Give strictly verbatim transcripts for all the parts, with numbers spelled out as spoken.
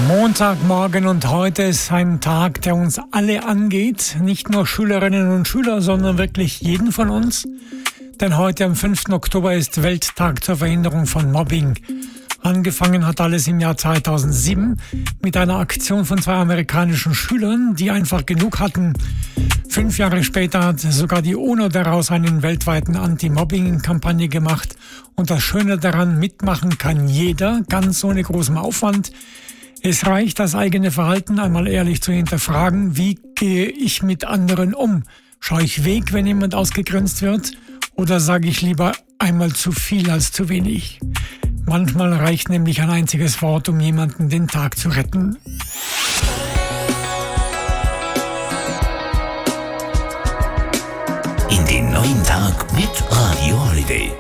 Montagmorgen und heute ist ein Tag, der uns alle angeht. Nicht nur Schülerinnen und Schüler, sondern wirklich jeden von uns. Denn heute am fünften Oktober ist Welttag zur Verhinderung von Mobbing. Angefangen hat alles im Jahr zweitausendsieben mit einer Aktion von zwei amerikanischen Schülern, die einfach genug hatten. Fünf Jahre später hat sogar die UNO daraus einen weltweiten Anti-Mobbing-Kampagne gemacht. Und das Schöne daran, mitmachen kann jeder, ganz ohne großem Aufwand. Es reicht, das eigene Verhalten einmal ehrlich zu hinterfragen. Wie gehe ich mit anderen um? Schaue ich weg, wenn jemand ausgegrenzt wird? Oder sage ich lieber einmal zu viel als zu wenig? Manchmal reicht nämlich ein einziges Wort, um jemanden den Tag zu retten. In den neuen Tag mit Radio Holiday.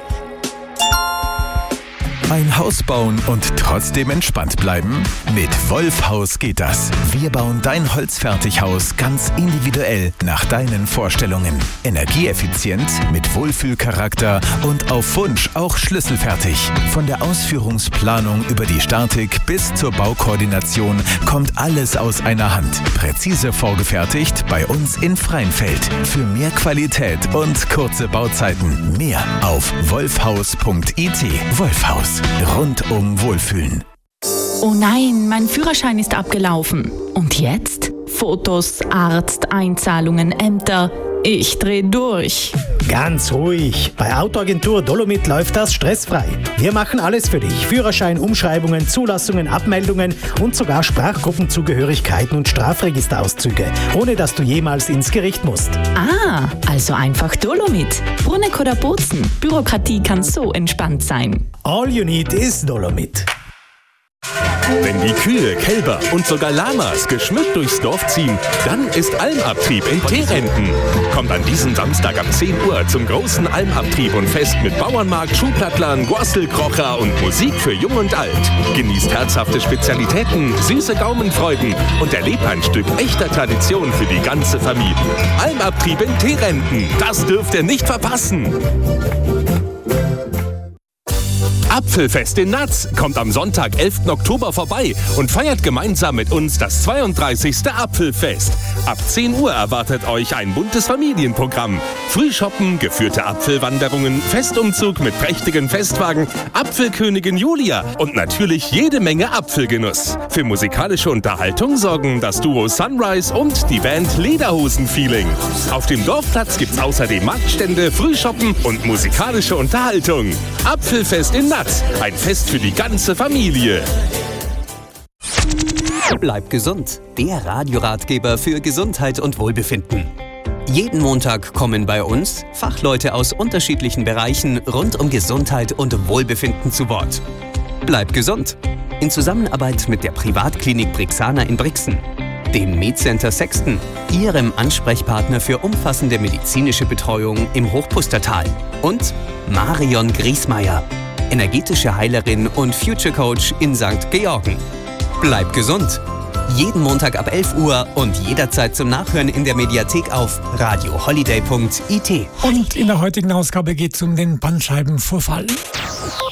Ein Haus bauen und trotzdem entspannt bleiben? Mit Wolfhaus geht das. Wir bauen dein Holzfertighaus ganz individuell nach deinen Vorstellungen. Energieeffizient, mit Wohlfühlcharakter und auf Wunsch auch schlüsselfertig. Von der Ausführungsplanung über die Statik bis zur Baukoordination kommt alles aus einer Hand. Präzise vorgefertigt bei uns in Freinfeld. Für mehr Qualität und kurze Bauzeiten mehr auf wolfhaus punkt it. Wolfhaus. Rundum Wohlfühlen. Oh nein, mein Führerschein ist abgelaufen. Und jetzt? Fotos, Arzt, Einzahlungen, Ämter. Ich dreh durch. Ganz ruhig. Bei Autoagentur Dolomit läuft das stressfrei. Wir machen alles für dich. Führerschein, Umschreibungen, Zulassungen, Abmeldungen und sogar Sprachgruppenzugehörigkeiten und Strafregisterauszüge, ohne dass du jemals ins Gericht musst. Ah, also einfach Dolomit. Bruneck oder Bozen. Bürokratie kann so entspannt sein. All you need is Dolomit. Wenn die Kühe, Kälber und sogar Lamas geschmückt durchs Dorf ziehen, dann ist Almabtrieb in Teerenten. Kommt an diesem Samstag ab zehn Uhr zum großen Almabtrieb und Fest mit Bauernmarkt, Schuhplattlern, Gorstelkrocher und Musik für Jung und Alt. Genießt herzhafte Spezialitäten, süße Gaumenfreuden und erlebt ein Stück echter Tradition für die ganze Familie. Almabtrieb in Teerenten, das dürft ihr nicht verpassen. Apfelfest in Natz kommt am Sonntag, elften Oktober vorbei und feiert gemeinsam mit uns das zweiunddreißigste Apfelfest. Ab zehn Uhr erwartet euch ein buntes Familienprogramm. Frühshoppen, geführte Apfelwanderungen, Festumzug mit prächtigen Festwagen, Apfelkönigin Julia und natürlich jede Menge Apfelgenuss. Für musikalische Unterhaltung sorgen das Duo Sunrise und die Band Lederhosen-Feeling. Auf dem Dorfplatz gibt's außerdem Marktstände, Frühshoppen und musikalische Unterhaltung. Apfelfest in Natz. Ein Fest für die ganze Familie. Bleib gesund, der Radioratgeber für Gesundheit und Wohlbefinden. Jeden Montag kommen bei uns Fachleute aus unterschiedlichen Bereichen rund um Gesundheit und Wohlbefinden zu Wort. Bleib gesund. In Zusammenarbeit mit der Privatklinik Brixana in Brixen, dem MedCenter Sexton, Ihrem Ansprechpartner für umfassende medizinische Betreuung im Hochpustertal und Marion Griesmeier, energetische Heilerin und Future Coach in Sankt Georgen. Bleib gesund. Jeden Montag ab elf Uhr und jederzeit zum Nachhören in der Mediathek auf radio holiday punkt it. Und in der heutigen Ausgabe geht es um den Bandscheibenvorfall.